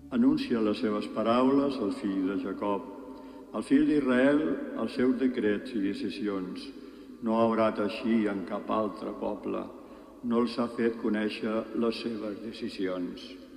Anuncia les seves paraules al fill de Jacob, al fill d'Israel, els seus decrets i decisions. No ha obrat així en cap altre poble, no els ha fet conèixer les seves decisions.